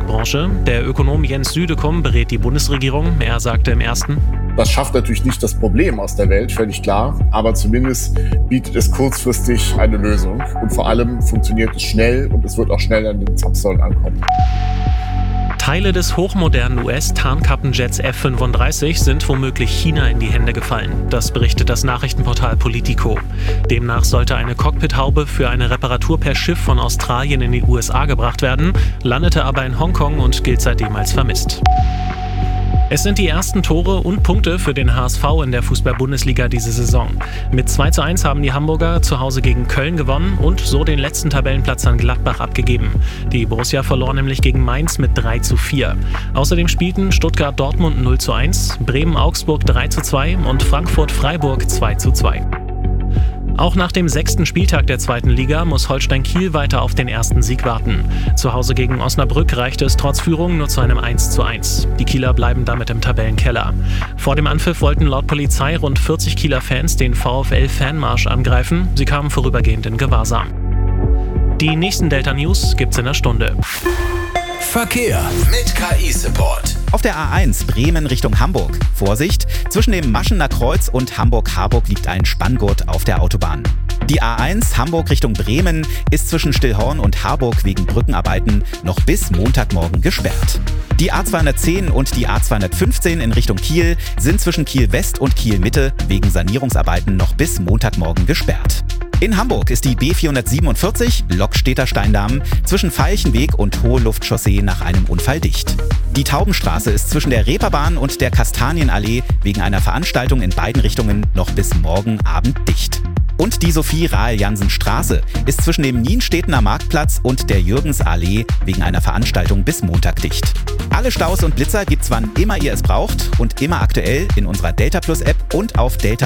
Transportbranche. Der Ökonom Jens Südekum berät die Bundesregierung. Er sagte im ersten: Das schafft natürlich nicht das Problem aus der Welt, völlig klar. Aber zumindest bietet es kurzfristig eine Lösung. Und vor allem funktioniert es schnell und es wird auch schnell an den Zapfsäulen ankommen. Teile des hochmodernen US-Tarnkappenjets F-35 sind womöglich China in die Hände gefallen. Das berichtet das Nachrichtenportal Politico. Demnach sollte eine Cockpithaube für eine Reparatur per Schiff von Australien in die USA gebracht werden, landete aber in Hongkong und gilt seitdem als vermisst. Es sind die ersten Tore und Punkte für den HSV in der Fußball-Bundesliga diese Saison. Mit 2:1 haben die Hamburger zu Hause gegen Köln gewonnen und so den letzten Tabellenplatz an Gladbach abgegeben. Die Borussia verlor nämlich gegen Mainz mit 3:4. Außerdem spielten Stuttgart-Dortmund 0:1, Bremen-Augsburg 3:2 und Frankfurt-Freiburg 2:2. Auch nach dem 6. Spieltag der 2. Liga muss Holstein Kiel weiter auf den ersten Sieg warten. Zu Hause gegen Osnabrück reichte es trotz Führung nur zu einem 1:1. Die Kieler bleiben damit im Tabellenkeller. Vor dem Anpfiff wollten laut Polizei rund 40 Kieler Fans den VfL-Fanmarsch angreifen. Sie kamen vorübergehend in Gewahrsam. Die nächsten Delta-News gibt's in einer Stunde. Verkehr mit KI-Support. Auf der A1 Bremen Richtung Hamburg. Vorsicht, zwischen dem Maschener Kreuz und Hamburg-Harburg liegt ein Spanngurt auf der Autobahn. Die A1 Hamburg Richtung Bremen ist zwischen Stillhorn und Harburg wegen Brückenarbeiten noch bis Montagmorgen gesperrt. Die A210 und die A215 in Richtung Kiel sind zwischen Kiel West und Kiel Mitte wegen Sanierungsarbeiten noch bis Montagmorgen gesperrt. In Hamburg ist die B447 Lokstädter-Steindamm zwischen Veilchenweg und Hohe Luftchaussee nach einem Unfall dicht. Die Taubenstraße ist zwischen der Reeperbahn und der Kastanienallee wegen einer Veranstaltung in beiden Richtungen noch bis morgen Abend dicht. Und die Sophie-Rahl-Jansen-Straße ist zwischen dem Nienstedtener Marktplatz und der Jürgensallee wegen einer Veranstaltung bis Montag dicht. Alle Staus und Blitzer gibt's wann immer ihr es braucht und immer aktuell in unserer Delta Plus App und auf delta